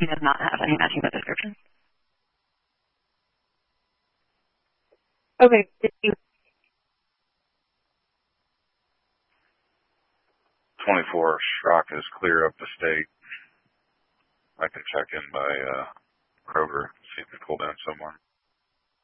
he does not have any matching bed description. Okay. 24 Schrock is clear up the state. I can check in by Kroger, see if they pulled in someone.